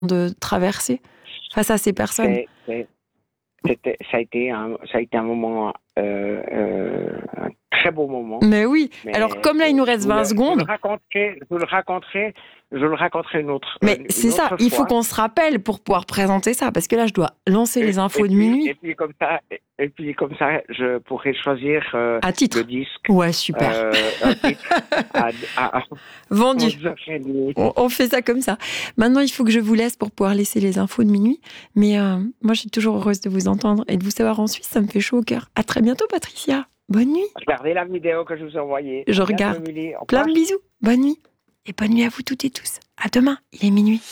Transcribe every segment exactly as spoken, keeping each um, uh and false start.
de traverser face à ces personnes. C'est, c'est, c'était, ça, a été un, ça a été un moment, euh, euh, un très beau moment. Mais oui, mais alors comme là il nous reste vingt le, secondes... Je le raconterai, je le raconterai, je le raconterai une autre Mais une c'est autre ça, fois. il faut qu'on se rappelle pour pouvoir présenter ça, parce que là je dois lancer et, les infos et de puis, minuit. Et puis comme ça, et, et puis comme ça, je pourrais choisir euh, à titre. le disque. Ouais, super. Euh, un titre à, à, à, Vendu. On, on fait ça comme ça. Maintenant, il faut que je vous laisse pour pouvoir laisser les infos de minuit. Mais euh, moi, je suis toujours heureuse de vous entendre et de vous savoir en Suisse. Ça me fait chaud au cœur. À très bientôt, Patricia. Bonne nuit. Regardez la vidéo que je vous ai envoyée. Je regarde. Plein de bisous. Bonne nuit. Et bonne nuit à vous toutes et tous. À demain. Il est minuit.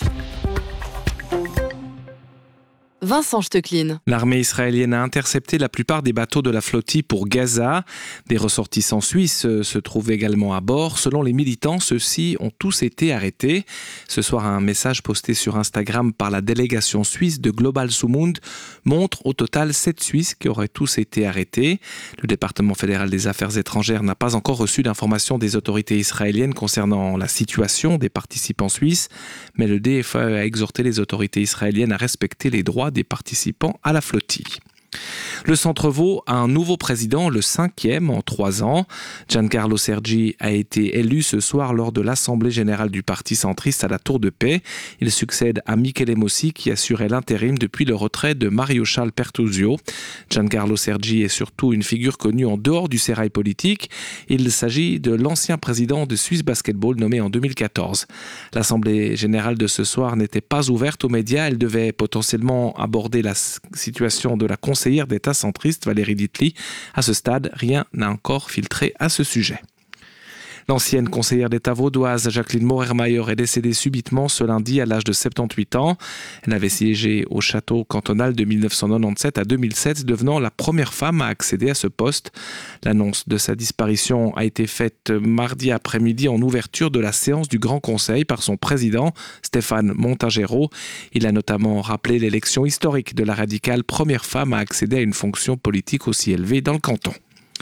Vincent Stechlin. L'armée israélienne a intercepté la plupart des bateaux de la flottille pour Gaza. Des ressortissants suisses se trouvent également à bord. Selon les militants, ceux-ci ont tous été arrêtés. Ce soir, un message posté sur Instagram par la délégation suisse de Global Sumund montre au total sept Suisses qui auraient tous été arrêtés. Le département fédéral des affaires étrangères n'a pas encore reçu d'informations des autorités israéliennes concernant la situation des participants suisses, mais le D F A a exhorté les autorités israéliennes à respecter les droits des participants à la flottille. Le Centre Vaud a un nouveau président, le cinquième en trois ans. Giancarlo Sergi a été élu ce soir lors de l'Assemblée générale du Parti centriste à la Tour de Paix. Il succède à Michele Mossi qui assurait l'intérim depuis le retrait de Mario Charles Pertuzio. Giancarlo Sergi est surtout une figure connue en dehors du sérail politique. Il s'agit de l'ancien président de Swiss Basketball nommé en deux mille quatorze. L'Assemblée générale de ce soir n'était pas ouverte aux médias. Elle devait potentiellement aborder la situation de la conseillère d'État centriste Valérie Ditli. À ce stade, rien n'a encore filtré à ce sujet. L'ancienne conseillère d'État vaudoise Jacqueline Morer-Mayer est décédée subitement ce lundi à l'âge de soixante-dix-huit ans. Elle avait siégé au château cantonal de dix-neuf cent quatre-vingt-dix-sept à deux mille sept, devenant la première femme à accéder à ce poste. L'annonce de sa disparition a été faite mardi après-midi en ouverture de la séance du Grand Conseil par son président Stéphane Montagero. Il a notamment rappelé l'élection historique de la radicale première femme à accéder à une fonction politique aussi élevée dans le canton.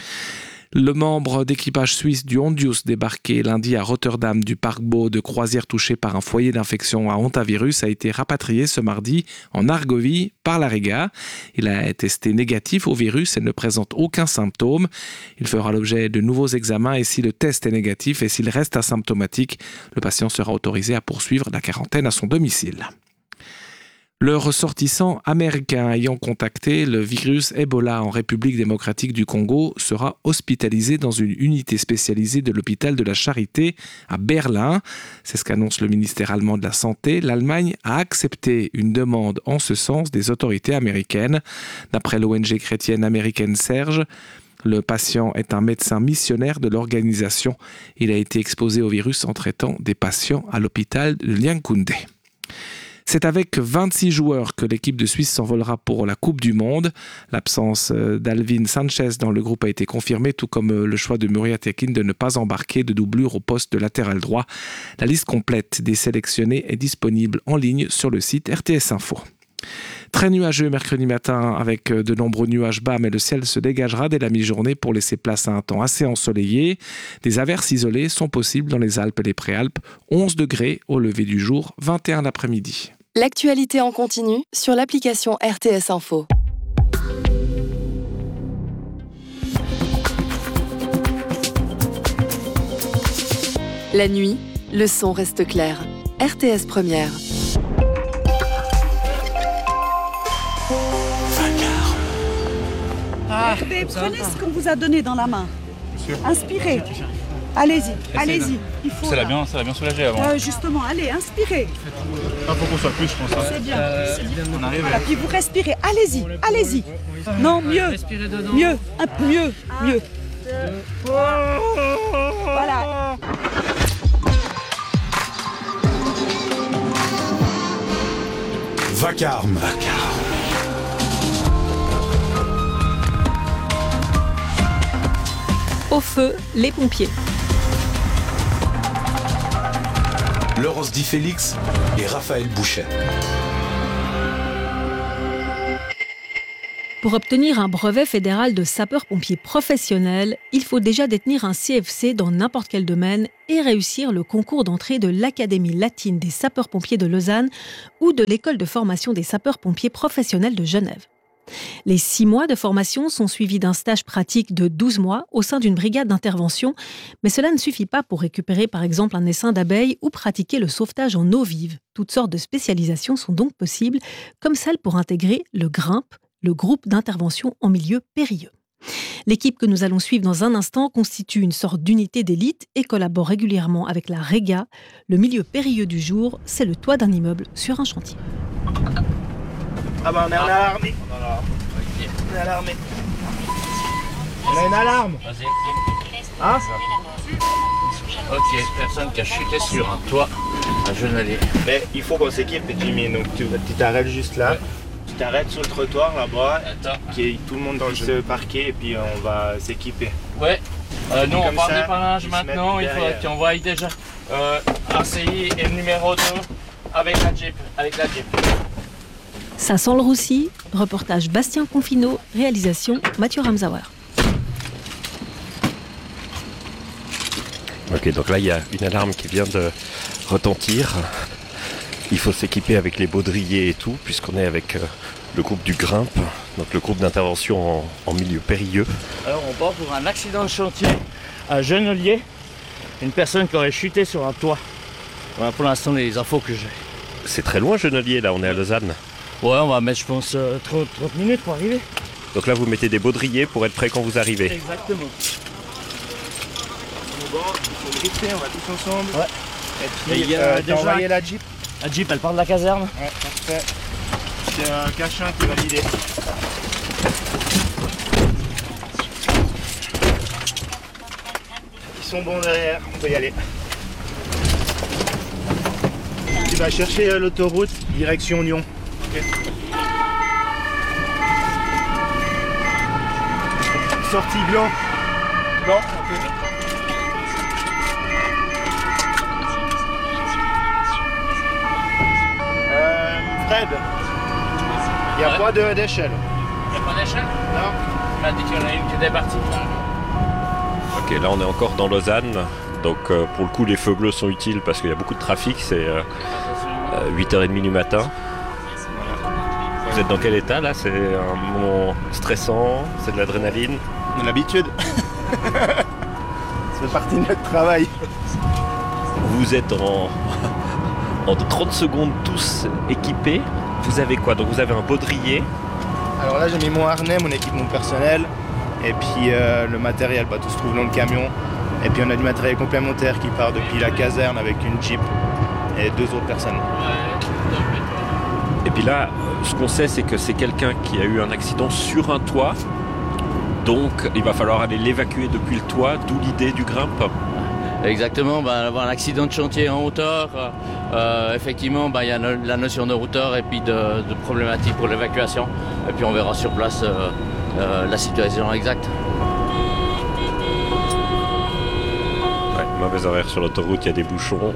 Le membre d'équipage suisse du Hondius débarqué lundi à Rotterdam du paquebot de croisière touché par un foyer d'infection à hantavirus a été rapatrié ce mardi en Argovie par la Riga. Il a été testé négatif au virus et ne présente aucun symptôme. Il fera l'objet de nouveaux examens et si le test est négatif et s'il reste asymptomatique, le patient sera autorisé à poursuivre la quarantaine à son domicile. Le ressortissant américain ayant contacté le virus Ebola en République démocratique du Congo sera hospitalisé dans une unité spécialisée de l'hôpital de la Charité à Berlin. C'est ce qu'annonce le ministère allemand de la Santé. L'Allemagne a accepté une demande en ce sens des autorités américaines. D'après l'O N G chrétienne américaine Serge, le patient est un médecin missionnaire de l'organisation. Il a été exposé au virus en traitant des patients à l'hôpital de Liankoundé. C'est avec vingt-six joueurs que l'équipe de Suisse s'envolera pour la Coupe du Monde. L'absence d'Alvin Sanchez dans le groupe a été confirmée, tout comme le choix de Muriat Yakin de ne pas embarquer de doublure au poste de latéral droit. La liste complète des sélectionnés est disponible en ligne sur le site R T S Info. Très nuageux mercredi matin avec de nombreux nuages bas, mais le ciel se dégagera dès la mi-journée pour laisser place à un temps assez ensoleillé. Des averses isolées sont possibles dans les Alpes et les Préalpes. onze degrés au lever du jour, vingt et un l'après-midi. L'actualité en continu sur l'application R T S Info. La nuit, le son reste clair. R T S Première. Ah, Hervé, prenez ce qu'on vous a donné dans la main. Monsieur. Inspirez. Allez-y, allez-y. Il faut, ça l'a bien, ça l'a bien soulagé avant. Euh, justement, allez, inspirez. Il faut qu'on soit plus, je pense. Hein. C'est bien. Euh, c'est bien. On arrive. Voilà, puis vous respirez. Allez-y, allez-y. Non, mieux. Respirez dedans. Mieux, un peu mieux, mieux. Voilà. Vacarme. Vacarme. Au feu, les pompiers. Laurence Di Félix et Raphaël Bouchet. Pour obtenir un brevet fédéral de sapeur-pompier professionnel, il faut déjà détenir un C F C dans n'importe quel domaine et réussir le concours d'entrée de l'Académie latine des sapeurs-pompiers de Lausanne ou de l'École de formation des sapeurs-pompiers professionnels de Genève. Les six mois de formation sont suivis d'un stage pratique de douze mois au sein d'une brigade d'intervention, mais cela ne suffit pas pour récupérer par exemple un essaim d'abeilles ou pratiquer le sauvetage en eau vive. Toutes sortes de spécialisations sont donc possibles, comme celle pour intégrer le GRIMP, le groupe d'intervention en milieu périlleux. L'équipe que nous allons suivre dans un instant constitue une sorte d'unité d'élite et collabore régulièrement avec la Réga. Le milieu périlleux du jour, c'est le toit d'un immeuble sur un chantier. Ah bah on est en alarmé. On est alarmé. On a une alarme. Vas-y. Hein? Ok, personne qui a chuté sur un toit à Genève. Mais il faut qu'on s'équipe, Jimmy. Donc tu t'arrêtes juste là. Ouais. Tu t'arrêtes sur le trottoir là-bas. Attends. Qui tout le monde dans le parquet et puis on va s'équiper. Ouais. Euh, nous on part des dépannage maintenant. Il faudrait qu'on voie déjà euh, A C I et le numéro deux avec la Jeep. Avec la Jeep. Ça sent le roussi, reportage Bastien Confineau, réalisation Mathieu Ramsauer. Ok, donc là il y a une alarme qui vient de retentir. Il faut s'équiper avec les baudriers et tout, puisqu'on est avec euh, le groupe du GRIMP, donc le groupe d'intervention en, en milieu périlleux. Alors on part pour un accident de chantier à Genelier, une personne qui aurait chuté sur un toit. Voilà pour l'instant les infos que j'ai. C'est très loin Genelier, là on est à Lausanne. Ouais, on va mettre, je pense, euh, trente, trente minutes pour arriver. Donc là, vous mettez des baudriers pour être prêt quand vous arrivez. Exactement. Bon, il faut drifter, on va tous ensemble. Ouais. Et puis, il y a euh, déjà envoyé la Jeep. La Jeep, elle part de la caserne. Ouais, parfait. C'est un Cachin qui va l'idée. Ils sont bons derrière, on peut y aller. Tu vas chercher euh, l'autoroute, direction Lyon. Okay. Sortie blanc. Blanc, ok. Euh, Fred, il n'y a ouais. pas d'échelle. Il n'y a pas d'échelle? Non. Il m'a dit qu'il y en a une qui était partie. Ok, là on est encore dans Lausanne. Donc euh, pour le coup les feux bleus sont utiles parce qu'il y a beaucoup de trafic, c'est euh, euh, huit heures trente du matin. Vous êtes dans quel état là? C'est un moment stressant, c'est de l'adrénaline? On a l'habitude. Ça fait partie de notre travail. Vous êtes en, en trente secondes tous équipés. Vous avez quoi? Donc vous avez un baudrier. Alors là j'ai mis mon harnais, mon équipement personnel. Et puis euh, le matériel, bah, tout se trouve dans le camion. Et puis on a du matériel complémentaire qui part depuis la caserne avec une Jeep et deux autres personnes. Et puis là, ce qu'on sait, c'est que c'est quelqu'un qui a eu un accident sur un toit. Donc il va falloir aller l'évacuer depuis le toit, d'où l'idée du GRIMP. Exactement, ben, avoir un accident de chantier en hauteur, euh, effectivement, ben, y a no- la notion de hauteur et puis de, de problématique pour l'évacuation. Et puis on verra sur place euh, euh, la situation exacte. Mauvais horaire sur l'autoroute, il y a des bouchons.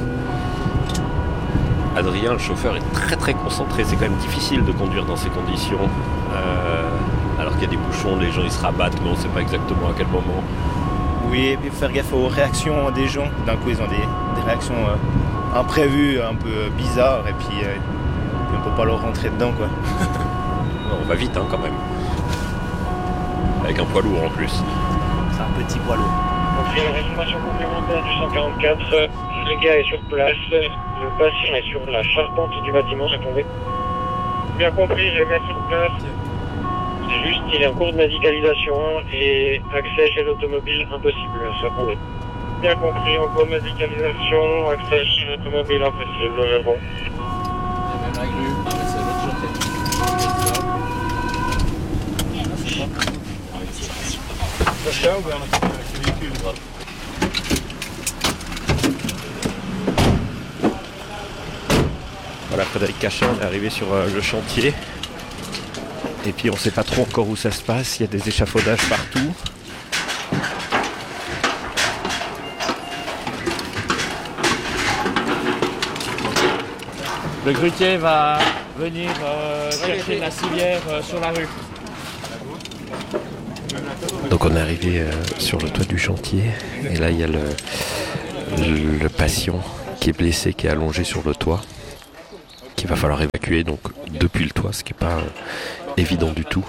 Adrien, le chauffeur, est très très concentré. C'est quand même difficile de conduire dans ces conditions. Euh, alors qu'il y a des bouchons, les gens ils se rabattent, mais on ne sait pas exactement à quel moment. Oui, et puis faire gaffe aux réactions des gens. D'un coup, ils ont des, des réactions euh, imprévues, un peu bizarres, et puis, euh, puis on ne peut pas leur rentrer dedans, quoi. Non, on va vite, hein, quand même. Avec un poids lourd en plus. C'est un petit poids lourd. On fait une réanimation complémentaire du cent quarante-quatre. Le gars est sur place. Le patient est sur la charpente du bâtiment. Attendez. Bien compris, le gars sur place. C'est juste qu'il est en cours de médicalisation et accès chez l'automobile impossible. Attendez. Bien compris, en cours de médicalisation, accès chez l'automobile impossible. Mais bon. Il y a même la grue. Ah, mais c'est l'autre chantier. C'est ça ou bien on a avec le véhicule? Voilà, Frédéric Cachin est arrivé sur euh, le chantier. Et puis on ne sait pas trop encore où ça se passe, il y a des échafaudages partout. Le grutier va venir euh, chercher la civière euh, sur la rue. Donc on est arrivé euh, sur le toit du chantier et là il y a le, le, le patient qui est blessé, qui est allongé sur le toit, qu'il va falloir évacuer donc depuis le toit, ce qui n'est pas euh, évident du tout.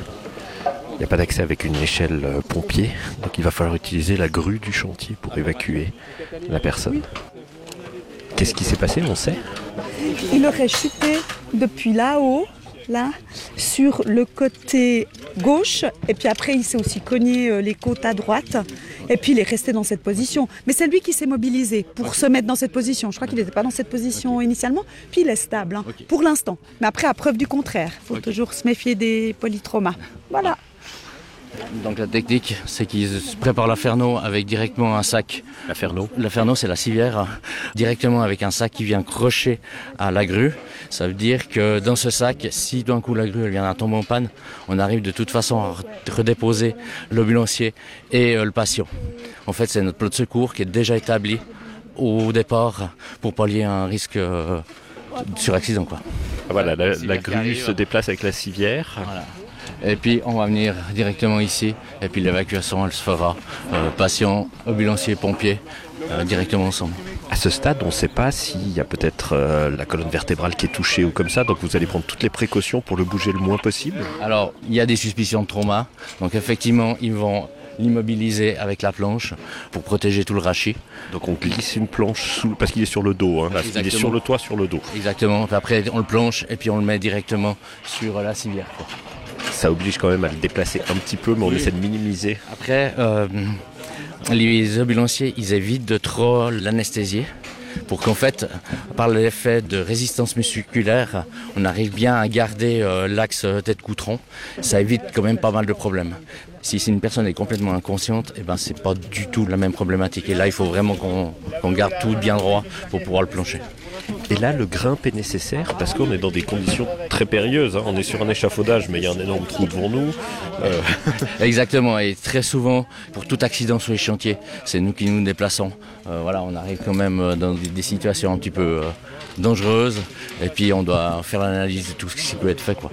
Il n'y a pas d'accès avec une échelle euh, pompier, donc il va falloir utiliser la grue du chantier pour évacuer la personne. Qu'est-ce qui s'est passé, on sait ? Il aurait chuté depuis là-haut, là, sur le côté gauche, et puis après il s'est aussi cogné les côtes à droite, et puis il est resté dans cette position. Mais c'est lui qui s'est mobilisé pour okay. se mettre dans cette position. Je crois qu'il n'était pas dans cette position okay. initialement, puis il est stable, hein, okay. pour l'instant. Mais après, à preuve du contraire, il faut okay. toujours se méfier des polytraumas. Voilà. Donc la technique, c'est qu'ils préparent l'inferno avec directement un sac. L'inferno L'inferno, c'est la civière, directement avec un sac qui vient crocher à la grue. Ça veut dire que dans ce sac, si d'un coup la grue elle vient à tomber en panne, on arrive de toute façon à redéposer l'ambulancier et euh, le patient. En fait, c'est notre plan de secours qui est déjà établi au départ pour pallier un risque euh, sur accident, quoi. Ah, voilà, la, la grue arrive, se déplace avec la civière. Voilà. Et puis on va venir directement ici, et puis l'évacuation elle se fera, euh, patient, ambulancier, pompier, euh, directement ensemble. À ce stade, on ne sait pas s'il y a peut-être euh, la colonne vertébrale qui est touchée ou comme ça, donc vous allez prendre toutes les précautions pour le bouger le moins possible. Alors, il y a des suspicions de trauma, donc effectivement, ils vont l'immobiliser avec la planche pour protéger tout le rachis. Donc on glisse une planche sous, parce qu'il est sur le dos, hein, là, il est sur le toit, sur le dos. Exactement, puis après on le planche et puis on le met directement sur la civière, quoi. Ça oblige quand même à le déplacer un petit peu, mais on oui. essaie de minimiser. Après, euh, les ambulanciers, ils évitent de trop l'anesthésier pour qu'en fait, par l'effet de résistance musculaire, on arrive bien à garder euh, l'axe tête-cou-tronc. Ça évite quand même pas mal de problèmes. Si, si une personne est complètement inconsciente, eh ben, c'est pas du tout la même problématique. Et là, il faut vraiment qu'on, qu'on garde tout bien droit pour pouvoir le plancher. Et là, le grimpe est nécessaire parce qu'on est dans des conditions très périlleuses, hein. On est sur un échafaudage, mais il y a un énorme trou devant nous. Euh... Exactement, et très souvent, pour tout accident sur les chantiers, c'est nous qui nous déplaçons. Euh, voilà, on arrive quand même dans des situations un petit peu euh, dangereuses, et puis on doit faire l'analyse de tout ce qui peut être fait, quoi.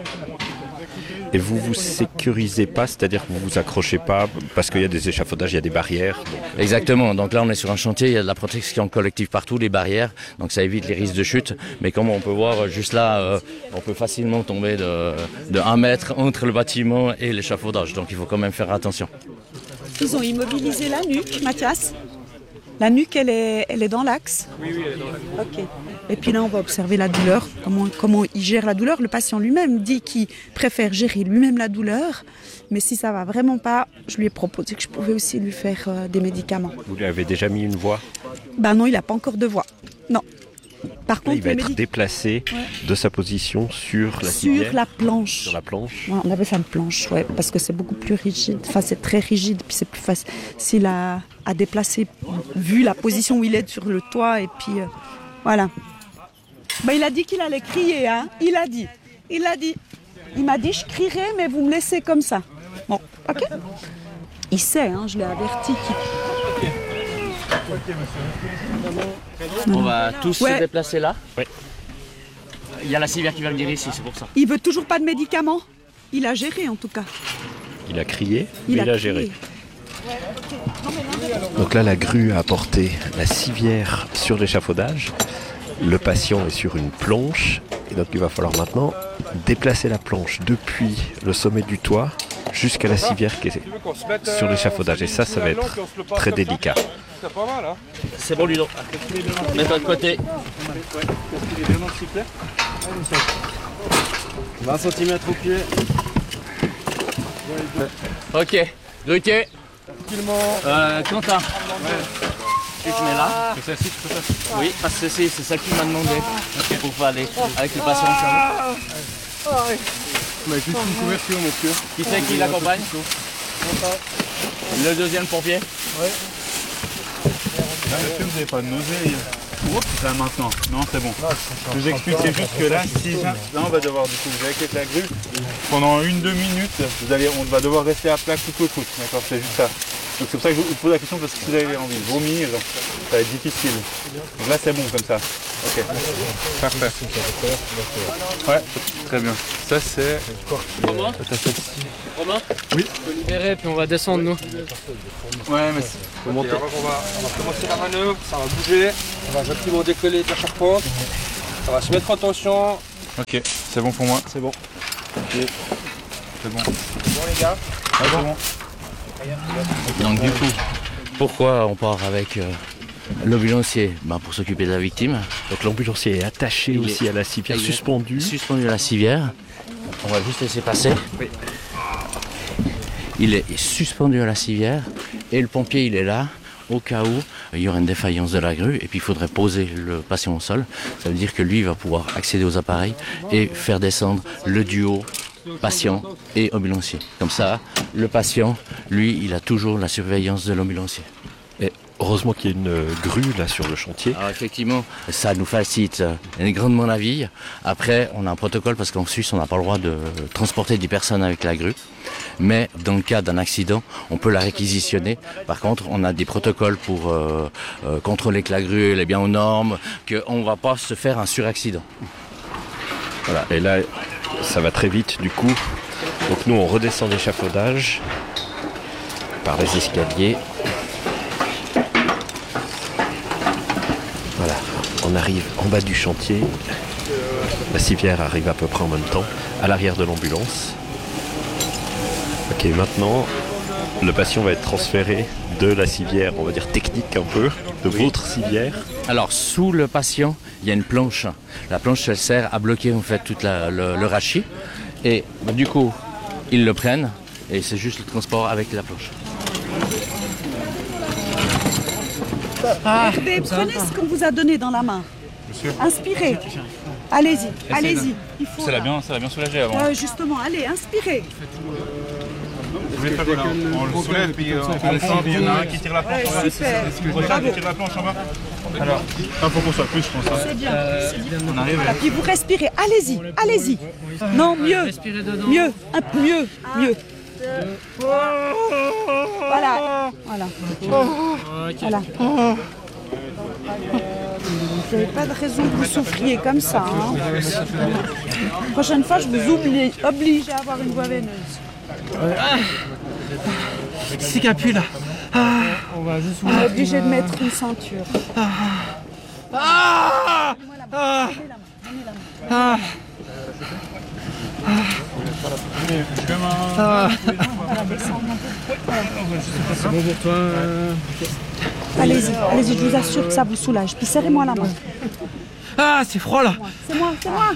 Et vous vous sécurisez pas, c'est-à-dire que vous vous accrochez pas parce qu'il y a des échafaudages, il y a des barrières. Donc... Exactement, donc là on est sur un chantier, il y a de la protection collective partout, les barrières, donc ça évite les risques de chute. Mais comme on peut voir juste là, euh, on peut facilement tomber de, de un mètre entre le bâtiment et l'échafaudage, donc il faut quand même faire attention. Ils ont immobilisé la nuque, Mathias. La nuque, elle est, elle est dans l'axe. Oui, oui, elle est dans l'axe. Ok. Et puis là, on va observer la douleur, comment, comment il gère la douleur. Le patient lui-même dit qu'il préfère gérer lui-même la douleur. Mais si ça va vraiment pas, je lui ai proposé que je pouvais aussi lui faire euh, des médicaments. Vous lui avez déjà mis une voix ? Ben non, il n'a pas encore de voix. Non. Par contre, il va être médic... déplacé ouais. de sa position sur la Sur civière, la planche. Sur la planche. Ouais, on appelle ça une planche, ouais, parce que c'est beaucoup plus rigide. Enfin, c'est très rigide, puis c'est plus facile à, à déplacer, vu la position où il est sur le toit. Et puis, euh, voilà. Ben, il a dit qu'il allait crier, hein. Il a dit. Il a dit. Il m'a dit, je crierai, mais vous me laissez comme ça. Bon, ok. Il sait, hein, je l'ai averti. Qu'il... On va tous ouais. se déplacer là. Oui. Il y a la civière qui va venir ici, c'est pour ça. Il veut toujours pas de médicaments. Il a géré en tout cas. Il a crié, il mais a il a crié. géré. Donc là, la grue a apporté la civière sur l'échafaudage. Le patient est sur une planche. Et donc il va falloir maintenant déplacer la planche depuis le sommet du toit jusqu'à la civière qui est sur l'échafaudage. Et ça, ça va être très délicat. C'est bon, Ludo. Mets-toi de côté. vingt centimètres au pied. Ok. Grutier. Euh, Quentin. Tu te mets là. C'est celle-ci, tu peux faire. Oui, parce que c'est, c'est ça qui m'a demandé. Okay. Pour aller avec le patient. Ah, oui. Mais juste une couverture, monsieur. Qui c'est qui l'accompagne? Le deuxième pompier. Oui. Là, monsieur, vous n'avez pas de nausée. Oups, là maintenant. Non, c'est bon. Je vous explique, c'est juste que là, si là, on va devoir, du coup, vous avez avec la grue, pendant une, deux minutes, vous allez, on va devoir rester à plat coûte que coûte. D'accord, c'est juste ça. Donc c'est pour ça que je vous pose la question, parce que si vous avez envie de vomir, ça va être difficile. Donc là, c'est bon comme ça. Ok, parfait. Ouais, très bien. Ça c'est... Romain Romain Oui. On peut libérer puis on va descendre nous. Ouais mais faut monter. Okay, on, va, on va commencer la manœuvre, ça va bouger, on va gentiment décoller de la charpente, ça va se mettre en tension. Ok, c'est bon pour moi. C'est bon. Ok. C'est bon. C'est bon les gars. Ah, c'est bon. Donc du coup, pourquoi on part avec euh, l'ambulancier ben, pour s'occuper de la victime. Donc l'ambulancier est attaché il aussi est, à la civière, suspendu. Suspendu à la civière. On va juste laisser passer. Oui. Il est suspendu à la civière et le pompier il est là au cas où il y aurait une défaillance de la grue et puis il faudrait poser le patient au sol. Ça veut dire que lui va pouvoir accéder aux appareils et faire descendre le duo patient et ambulancier. Comme ça, le patient, lui, il a toujours la surveillance de l'ambulancier. Et heureusement qu'il y a une grue là sur le chantier. Alors effectivement, ça nous facilite grandement la vie. Après, on a un protocole parce qu'en Suisse, on n'a pas le droit de transporter des personnes avec la grue. Mais dans le cas d'un accident, on peut la réquisitionner. Par contre, on a des protocoles pour euh, euh, contrôler que la grue elle est bien aux normes, qu'on ne va pas se faire un suraccident. Voilà, et là, ça va très vite du coup. Donc nous, on redescend l'échafaudage par les escaliers. Voilà, on arrive en bas du chantier. La civière arrive à peu près en même temps, à l'arrière de l'ambulance. Ok, maintenant, le patient va être transféré de la civière, on va dire technique un peu, de oui. votre civière. Alors, sous le patient, il y a une planche. La planche, elle sert à bloquer en fait tout le, le rachis. Et bah, du coup, ils le prennent et c'est juste le transport avec la planche. Ah, Hervé, prenez ce qu'on vous a donné dans la main. Monsieur. Inspirez. Allez-y, allez-y. Il faut, ça l'a bien, ça l'a bien soulagé avant. Euh, justement, allez, inspirez. Vous voulez faire quoi là? On le soulève puis euh, on pompe, il y en a un qui tire la planche en bas. Ouais, super. Qui tire la planche en bas. Alors, il faut qu'on soit plus, je pense. C'est bien, euh, c'est bien. On arrive. Voilà, puis vous respirez. Allez-y, allez-y. Non, mieux. Mieux, un peu mieux, mieux. Voilà, voilà. Voilà. Vous n'avez pas de raison que vous souffriez comme ça. Hein. La prochaine fois, je vous oublie, oblige à avoir une voie veineuse. Ah. C'est capu là. Ah. On va juste On est obligé de mettre une ceinture. Ah. Ah. Ah. Ah. Ah. C'est bon pour toi. Allez-y, allez-y, je vous assure que ça vous soulage. Puis serrez-moi la main. Ah, c'est froid là. C'est moi, c'est moi.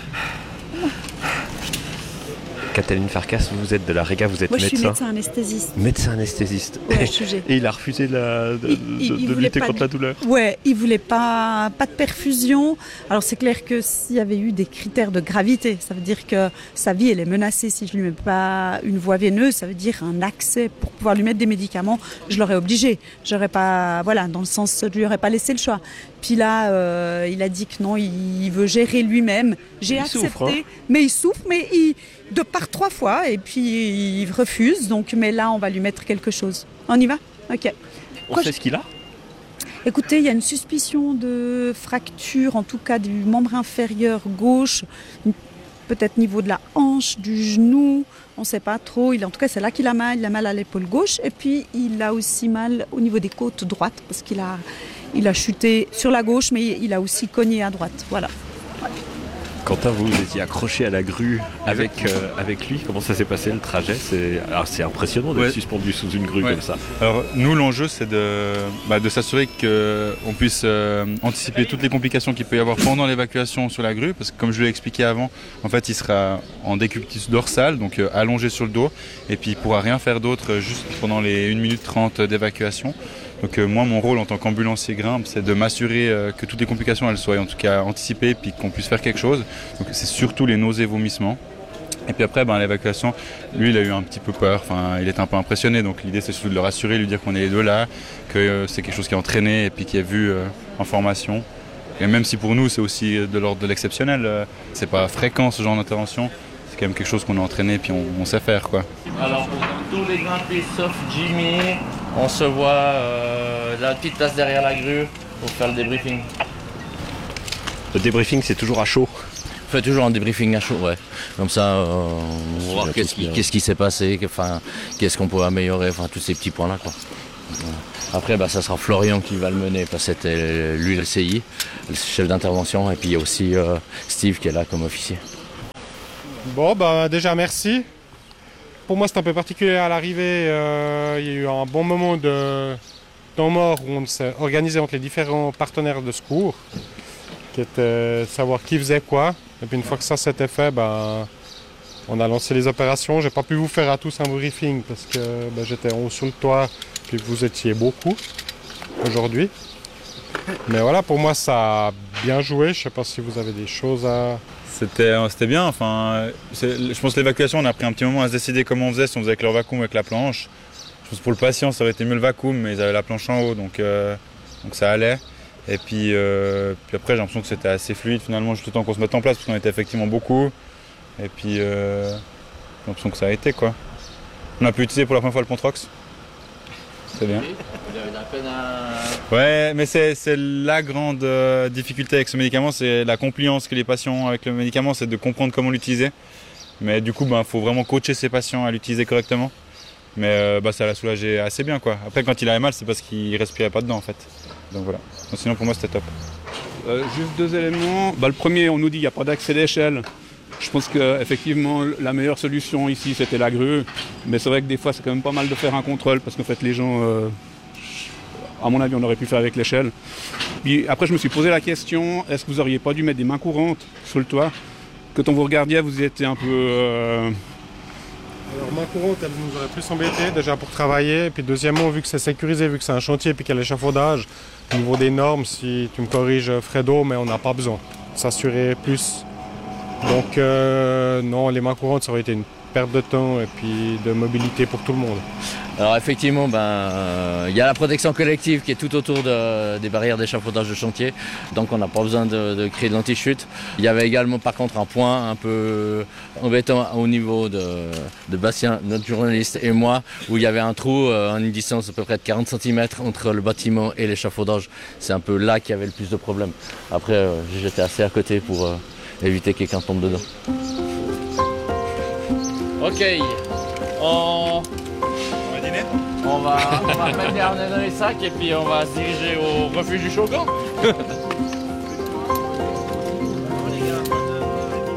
Cataline Farkas, vous êtes de la Réga, vous êtes Moi, médecin. Moi, je suis médecin anesthésiste. Médecin anesthésiste. Ouais, sujet. Et il a refusé de, la, de, il, de, il de lutter contre de, la douleur. Ouais, il voulait pas, pas de perfusion. Alors c'est clair que s'il y avait eu des critères de gravité, ça veut dire que sa vie elle est menacée. Si je lui mets pas une voie veineuse, ça veut dire un accès pour pouvoir lui mettre des médicaments. Je l'aurais obligé. J'aurais pas, voilà, dans le sens, je lui aurais pas laissé le choix. Puis là, euh, il a dit que non, il veut gérer lui-même. J'ai il accepté, souffre, hein. mais il souffre, mais il de part trois fois et puis il refuse. Donc, mais là, on va lui mettre quelque chose. On y va ? Ok. On Proche... sait ce qu'il a ? Écoutez, il y a une suspicion de fracture, en tout cas du membre inférieur gauche, peut-être niveau de la hanche, du genou. On ne sait pas trop. Il, en tout cas, c'est là qu'il a mal. Il a mal à l'épaule gauche et puis il a aussi mal au niveau des côtes droites parce qu'il a Il a chuté sur la gauche, mais il a aussi cogné à droite. Voilà. Quentin, vous, vous étiez accroché à la grue avec, euh, avec lui. Comment ça s'est passé le trajet? C'est, alors, c'est impressionnant d'être ouais. suspendu sous une grue ouais. comme ça. Alors nous, l'enjeu, c'est de, bah, de s'assurer qu'on puisse euh, anticiper toutes les complications qu'il peut y avoir pendant l'évacuation sur la grue. Parce que comme je l'ai expliqué avant, en fait, il sera en décubitus dorsal, donc euh, allongé sur le dos. Et puis il ne pourra rien faire d'autre euh, juste pendant les une minute trente d'évacuation. Donc euh, moi, mon rôle en tant qu'ambulancier grimpe, c'est de m'assurer euh, que toutes les complications elles soient en tout cas anticipées puis qu'on puisse faire quelque chose. Donc c'est surtout les nausées, vomissements. Et puis après, ben, l'évacuation, lui, il a eu un petit peu peur. Enfin, il était un peu impressionné. Donc l'idée, c'est surtout de le rassurer, lui dire qu'on est les deux là, que euh, c'est quelque chose qui est entraîné et puis qui est vu euh, en formation. Et même si pour nous, c'est aussi de l'ordre de l'exceptionnel, euh, c'est pas fréquent ce genre d'intervention. C'est quand même quelque chose qu'on a entraîné et puis on, on sait faire, quoi. Alors, tous les grimpés sauf Jimmy, on se voit euh, la petite place derrière la grue pour faire le débriefing. Le débriefing, c'est toujours à chaud. On fait toujours un débriefing à chaud, ouais. Comme ça, euh, on va voir qu'est-ce qui, qu'est-ce qui s'est passé, enfin, qu'est-ce qu'on peut améliorer, enfin, tous ces petits points-là, quoi. Après, bah, ça sera Florian qui va le mener, parce que c'était lui le C I, le chef d'intervention, et puis il y a aussi euh, Steve qui est là comme officier. Bon, bah déjà merci. Pour moi, c'est un peu particulier à l'arrivée. Euh, il y a eu un bon moment de temps mort où on s'est organisé entre les différents partenaires de secours, qui était savoir qui faisait quoi. Et puis une fois que ça s'était fait, bah, on a lancé les opérations. J'ai pas pu vous faire à tous un briefing parce que bah, j'étais en haut sur le toit, puis vous étiez beaucoup aujourd'hui. Mais voilà, pour moi, ça a bien joué. Je sais pas si vous avez des choses à... C'était, c'était bien, enfin, je pense que l'évacuation, on a pris un petit moment à se décider comment on faisait, si on faisait avec leur vacuum ou avec la planche. Je pense que pour le patient, ça aurait été mieux le vacuum, mais ils avaient la planche en haut, donc, euh, donc ça allait. Et puis, euh, puis après, j'ai l'impression que c'était assez fluide finalement, juste le temps qu'on se mette en place, parce qu'on était effectivement beaucoup. Et puis, euh, j'ai l'impression que ça a été, quoi. On a pu utiliser pour la première fois le Pontrox. C'est bien. Ouais, mais c'est, c'est la grande euh, difficulté avec ce médicament, c'est la compliance que les patients ont avec le médicament, c'est de comprendre comment l'utiliser. Mais du coup, il ben, faut vraiment coacher ses patients à l'utiliser correctement. Mais euh, bah, ça l'a soulagé assez bien, quoi. Après, quand il avait mal, c'est parce qu'il respirait pas dedans, en fait. Donc voilà. Donc, sinon, pour moi, c'était top. Euh, juste deux éléments. Bah, le premier, on nous dit qu'il n'y a pas d'accès d'échelle. Je pense qu'effectivement, la meilleure solution ici, c'était la grue. Mais c'est vrai que des fois, c'est quand même pas mal de faire un contrôle parce qu'en fait, les gens, euh, à mon avis, on aurait pu faire avec l'échelle. Puis après, je me suis posé la question, est-ce que vous n'auriez pas dû mettre des mains courantes sur le toit? Quand on vous regardait, vous étiez un peu... Euh... Alors, main courante, elle nous aurait plus embêté déjà pour travailler. Et puis deuxièmement, vu que c'est sécurisé, vu que c'est un chantier, puis qu'il y a l'échafaudage, au niveau des normes, si tu me corriges, Fredo, mais on n'a pas besoin de s'assurer plus. Donc euh, non, les mains courantes, ça aurait été une perte de temps et puis de mobilité pour tout le monde. Alors effectivement, ben, euh, y a la protection collective qui est tout autour de, des barrières d'échafaudage de chantier, donc on n'a pas besoin de, de créer de l'anti-chute. Il y avait également par contre un point un peu embêtant au niveau de, de Bastien, notre journaliste, et moi, où il y avait un trou à une distance à peu près de quarante centimètres entre le bâtiment et l'échafaudage. C'est un peu là qu'il y avait le plus de problèmes. Après, euh, j'étais assez à côté pour... Euh, éviter que quelqu'un tombe dedans. Ok, on... On va dîner On va, on va mettre les harnais dans les sacs et puis on va se diriger au refuge du Shogun.